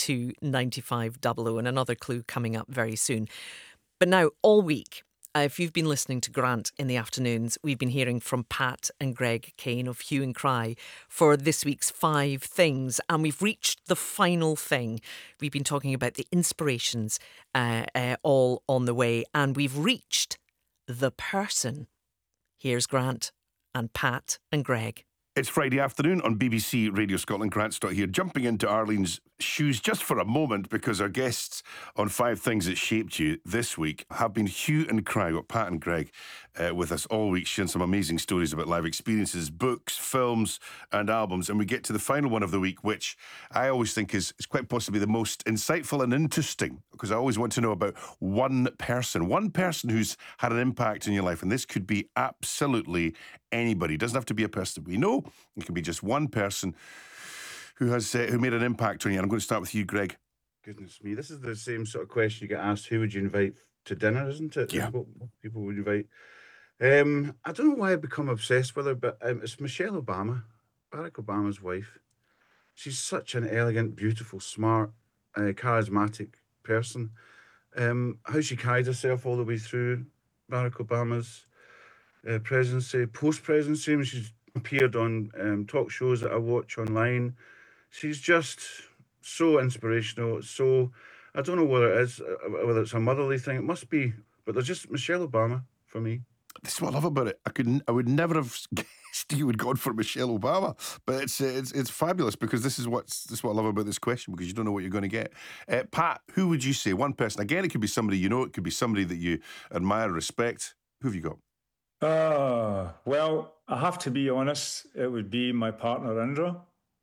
92 95 00, and another clue coming up very soon. But now, all week, if you've been listening to Grant in the afternoons, we've been hearing from Pat and Greg Kane of Hue and Cry for this week's 5 things. And we've reached the final thing. We've been talking about the inspirations all on the way. And we've reached the person. Here's Grant and Pat and Greg. It's Friday afternoon on BBC Radio Scotland. Grant Stott here, jumping into Arlene's shoes just for a moment, because our guests on 5 Things That Shaped You this week have been Hue and Cry. Got Pat and Greg with us all week, sharing some amazing stories about live experiences, books, films and albums. And we get to the final one of the week, which I always think is quite possibly the most insightful and interesting, because I always want to know about one person who's had an impact in your life. And this could be absolutely anybody. It doesn't have to be a person we know. It can be just one person who made an impact on you. And I'm going to start with you, Greg. Goodness me, this is the same sort of question you get asked. Who would you invite to dinner, isn't it? Yeah. What people would invite. I don't know why I've become obsessed with her, but it's Michelle Obama, Barack Obama's wife. She's such an elegant, beautiful, smart, charismatic person. How she carried herself all the way through Barack Obama's presidency, post-presidency, when she's appeared on talk shows that I watch online. She's just so inspirational. So I don't know whether it is, whether it's a motherly thing. It must be, but there's just Michelle Obama for me. This is what I love about it. I would never have guessed you would go for Michelle Obama, but it's fabulous, because this is what I love about this question, because you don't know what you're going to get. Pat, who would you say? One person. Again, it could be somebody you know. It could be somebody that you admire, respect. Who have you got? Well, I have to be honest. It would be my partner Indra,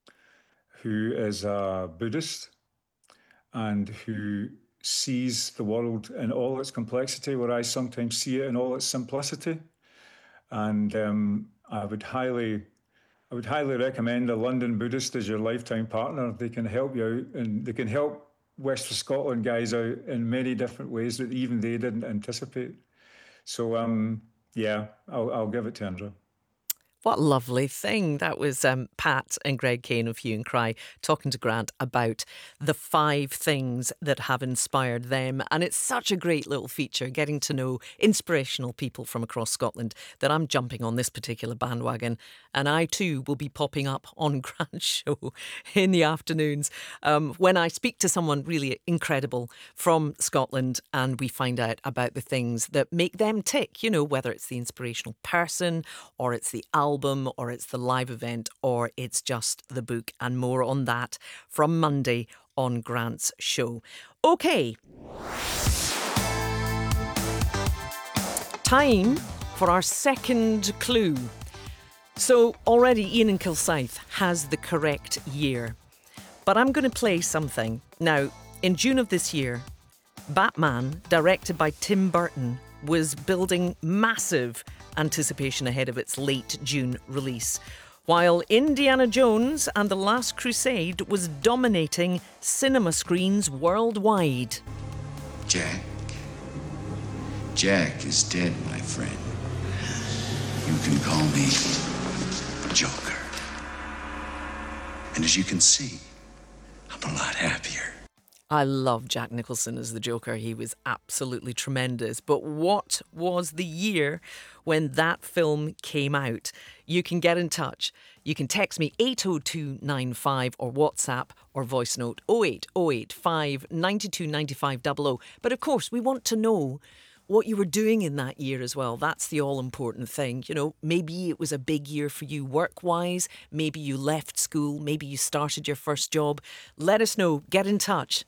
who is a Buddhist and who sees the world in all its complexity, where I sometimes see it in all its simplicity. And I would highly recommend a London Buddhist as your lifetime partner. They can help you out, and they can help West of Scotland guys out in many different ways that even they didn't anticipate. So, yeah, I'll give it to Indra. What a lovely thing. That was Pat and Greg Kane of Hue and Cry talking to Grant about the 5 things that have inspired them. And it's such a great little feature, getting to know inspirational people from across Scotland, that I'm jumping on this particular bandwagon. And I too will be popping up on Grant's show in the afternoons when I speak to someone really incredible from Scotland, and we find out about the things that make them tick, you know, whether it's the inspirational person or it's the album or it's the live event or it's just the book, and more on that from Monday on Grant's show. Okay. Time for our second clue. So already Ian in Kilsyth has the correct year, but I'm going to play something. Now, in June of this year, Batman, directed by Tim Burton, was building massive anticipation ahead of its late June release, while Indiana Jones and the Last Crusade was dominating cinema screens worldwide. Jack is dead, my friend. You can call me Joker. And as you can see, I'm a lot happier. I love Jack Nicholson as the Joker. He was absolutely tremendous. But what was the year when that film came out? You can get in touch. You can text me 80295 or WhatsApp or voice note 08085 92 95 00. But of course, we want to know what you were doing in that year as well. That's the all-important thing. You know, maybe it was a big year for you work-wise. Maybe you left school. Maybe you started your first job. Let us know. Get in touch.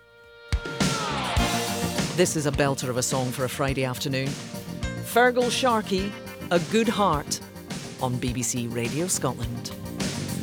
This is a belter of a song for a Friday afternoon. Fergal Sharkey, A Good Heart, on BBC Radio Scotland.